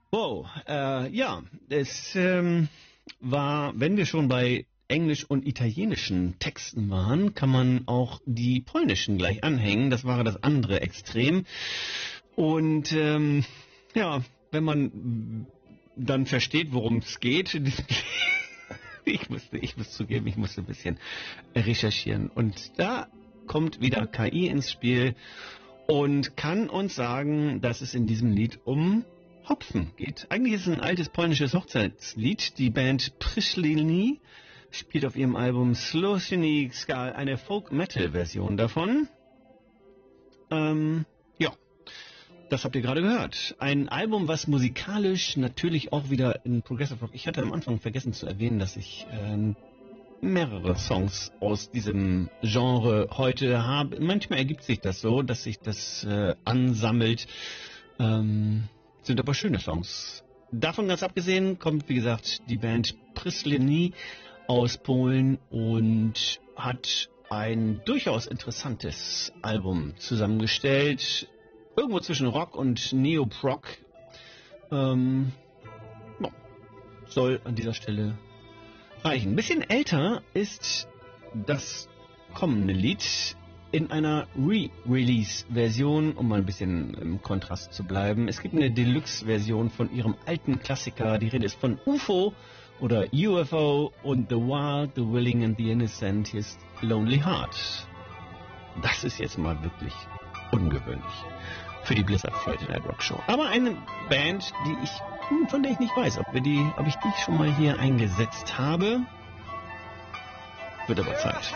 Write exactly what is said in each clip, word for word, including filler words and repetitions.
Wow, äh, ja, es ähm, war, wenn wir schon bei englisch- und italienischen Texten waren, kann man auch die polnischen gleich anhängen. Das war das andere Extrem. Und ähm, ja, wenn man dann versteht, worum es geht, ich musste, ich muss zugeben, ich musste ein bisschen recherchieren. Und da kommt wieder K I ins Spiel und kann uns sagen, dass es in diesem Lied um Hopfen geht. Eigentlich ist es ein altes polnisches Hochzeitslied. Die Band Przyszleni spielt auf ihrem Album Slowsony Skal eine Folk-Metal-Version davon. Ähm, ja, das habt ihr gerade gehört. Ein Album, was musikalisch natürlich auch wieder in Progressive Rock... Ich hatte am Anfang vergessen zu erwähnen, dass ich ähm, mehrere Songs aus diesem Genre heute habe. Manchmal ergibt sich das so, dass sich das äh, ansammelt. Ähm... Sind aber schöne Songs. Davon ganz abgesehen kommt, wie gesagt, die Band Przyszleni aus Polen und hat ein durchaus interessantes Album zusammengestellt. Irgendwo zwischen Rock und Neoprog. Ähm, ja, soll an dieser Stelle reichen. Ein bisschen älter ist das kommende Lied in einer Re-Release-Version, um mal ein bisschen im Kontrast zu bleiben. Es gibt eine Deluxe-Version von ihrem alten Klassiker. Die Rede ist von U F O oder U F O und The Wild, The Willing and the Innocent. Hier ist Lonely Heart. Das ist jetzt mal wirklich ungewöhnlich für die Blizzard Friday Night Rock Show. Aber eine Band, die ich, von der ich nicht weiß, ob wir die, ob ich die schon mal hier eingesetzt habe. Wird aber Zeit.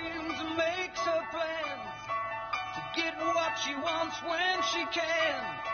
She wants when she can.